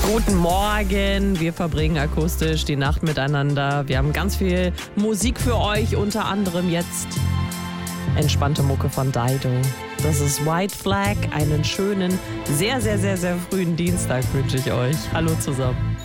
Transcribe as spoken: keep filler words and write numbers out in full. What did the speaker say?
Guten Morgen, wir verbringen akustisch die Nacht miteinander. Wir haben ganz viel Musik für euch, unter anderem jetzt entspannte Mucke von Dido. Das ist White Flag, einen schönen, sehr, sehr, sehr, sehr frühen Dienstag wünsche ich euch. Hallo zusammen.